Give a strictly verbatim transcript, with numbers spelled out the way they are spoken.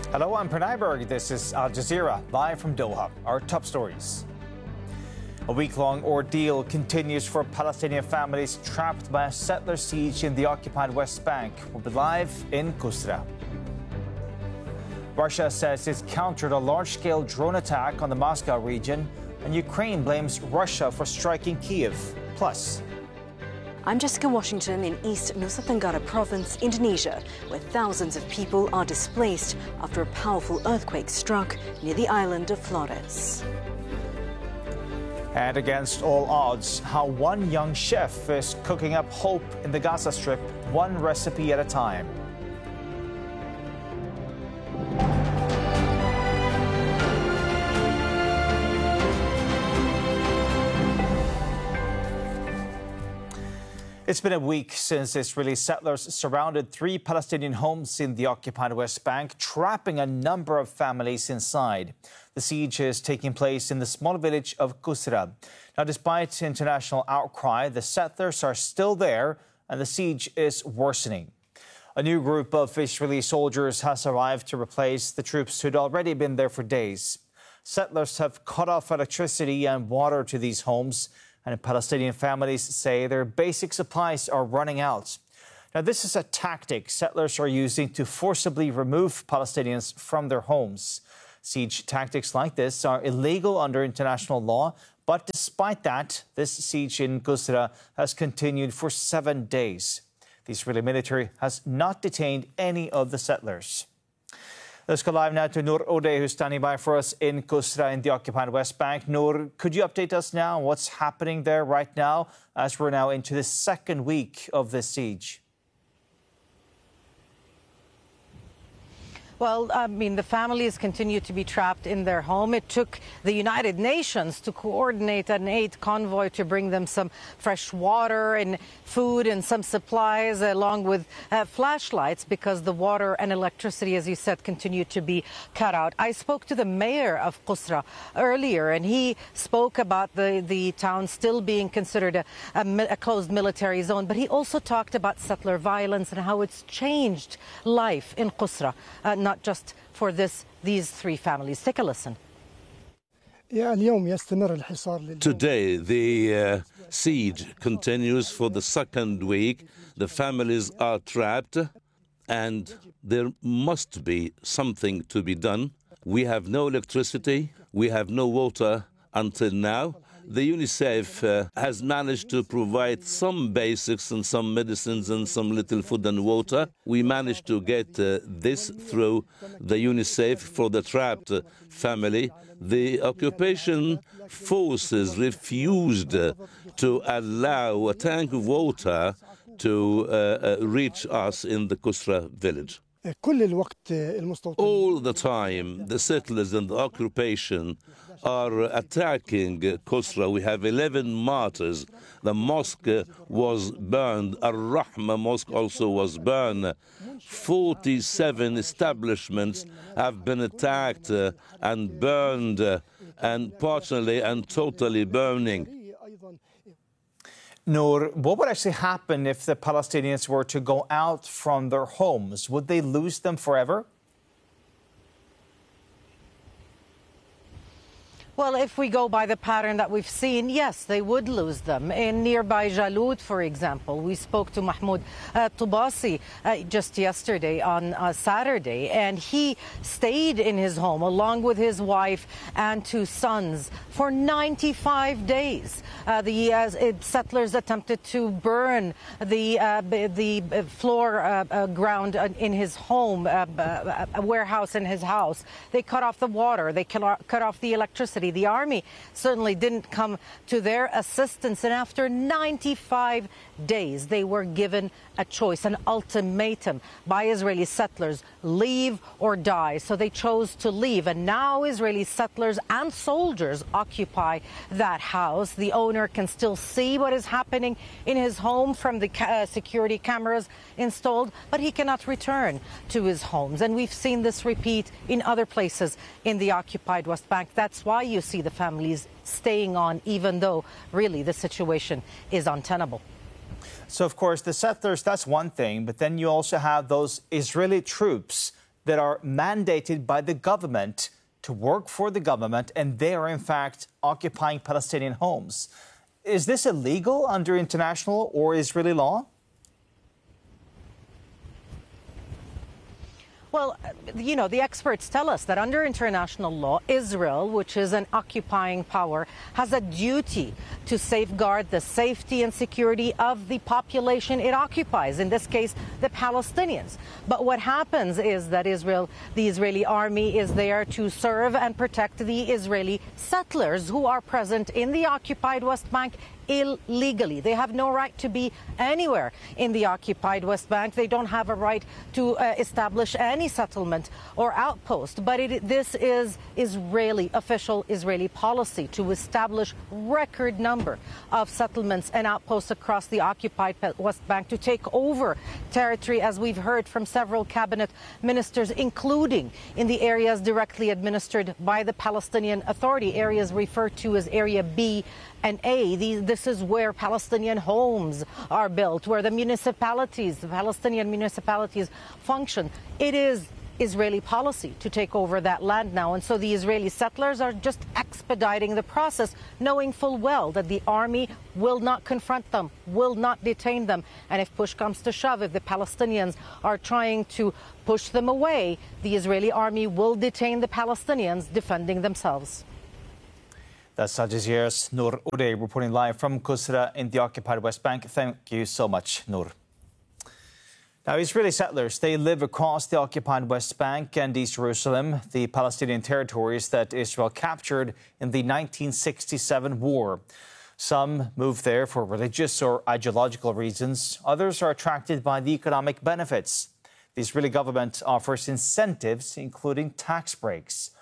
Hello, I'm Pranay Berg. This is Al Jazeera, live from Doha. Our top stories. A week-long ordeal continues for Palestinian families trapped by a settler siege in the occupied West Bank. We'll be live in Qusra. Russia says it's countered a large-scale drone attack on the Moscow region, and Ukraine blames Russia for striking Kyiv. Plus, I'm Jessica Washington in East Nusa Tenggara Province, Indonesia, where thousands of people are displaced after a powerful earthquake struck near the island of Flores. And against all odds, how one young chef is cooking up hope in the Gaza Strip, one recipe at a time. It's been a week since Israeli settlers surrounded three Palestinian homes in the occupied West Bank, trapping a number of families inside. The siege is taking place in the small village of Qusra. Now, despite international outcry, the settlers are still there and the siege is worsening. A new group of Israeli soldiers has arrived to replace the troops who'd already been there for days. Settlers have cut off electricity and water to these homes, and Palestinian families say their basic supplies are running out. Now, this is a tactic settlers are using to forcibly remove Palestinians from their homes. Siege tactics like this are illegal under international law, but despite that, this siege in Qusra has continued for seven days. The Israeli military has not detained any of the settlers. Let's go live now to Noor Odeh, who's standing by for us in Qusra in the occupied West Bank. Noor, could you update us now on what's happening there right now as we're now into the second week of this siege? Well, I mean, the families continue to be trapped in their home. It took the United Nations to coordinate an aid convoy to bring them some fresh water and food and some supplies, along with uh, flashlights, because the water and electricity, as you said, continue to be cut out. I spoke to the mayor of Qusra earlier, and he spoke about the, the town still being considered a, a, a closed military zone, but he also talked about settler violence and how it's changed life in Qusra. Uh, not just for this, these three families. Take a listen. Today, the uh, siege continues for the second week. The families are trapped, and there must be something to be done. We have no electricity. We have no water until now. The UNICEF uh, has managed to provide some basics and some medicines and some little food and water. We managed to get uh, this through the UNICEF for the trapped uh, family. The occupation forces refused uh, to allow a tank of water to uh, uh, reach us in the Qusra village. All the time, the settlers and the occupation are attacking Qusra. We have eleven martyrs. The mosque was burned. Al-Rahma mosque also was burned. forty-seven establishments have been attacked uh, and burned, uh, and partially and totally burning. Noor, what would actually happen if the Palestinians were to go out from their homes? Would they lose them forever? Well, if we go by the pattern that we've seen, yes, they would lose them. In nearby Jalut, for example, we spoke to Mahmoud uh, Tubasi uh, just yesterday on uh, Saturday, and he stayed in his home along with his wife and two sons for ninety-five days. Uh, the uh, settlers attempted to burn the uh, the floor uh, uh, ground in his home, uh, a warehouse in his house. They cut off the water. They cut off the electricity. The army certainly didn't come to their assistance, and after ninety-five days, they were given a choice, an ultimatum by Israeli settlers: leave or die. So they chose to leave, and now Israeli settlers and soldiers occupy that house. The owner can still see what is happening in his home from the uh, security cameras installed, but he cannot return to his homes. And we've seen this repeat in other places in the occupied West Bank. That's why you see the families staying on, even though really the situation is untenable. So, of course, the settlers, that's one thing, but then you also have those Israeli troops that are mandated by the government to work for the government, and they are in fact occupying Palestinian homes. Is this illegal under international or Israeli law? Well, you know, the experts tell us that under international law, Israel, which is an occupying power, has a duty to safeguard the safety and security of the population it occupies, in this case, the Palestinians. But what happens is that Israel, the Israeli army, is there to serve and protect the Israeli settlers who are present in the occupied West Bank illegally. They have no right to be anywhere in the occupied West Bank. They don't have a right to uh, establish any settlement or outpost. But it, this is Israeli, official Israeli policy to establish record number of settlements and outposts across the occupied West Bank to take over territory, as we've heard from several cabinet ministers, including in the areas directly administered by the Palestinian Authority, areas referred to as Area B and A. These, this is where Palestinian homes are built, where the municipalities, the Palestinian municipalities function. It is Israeli policy to take over that land now. And so the Israeli settlers are just expediting the process, knowing full well that the army will not confront them, will not detain them. And if push comes to shove, if the Palestinians are trying to push them away, the Israeli army will detain the Palestinians defending themselves. That's Al Jazeera's Noor Uday reporting live from Qusra in the occupied West Bank. Thank you so much, Noor. Now, Israeli settlers, they live across the occupied West Bank and East Jerusalem, the Palestinian territories that Israel captured in the nineteen sixty-seven war. Some move there for religious or ideological reasons. Others are attracted by the economic benefits. The Israeli government offers incentives, including tax breaks.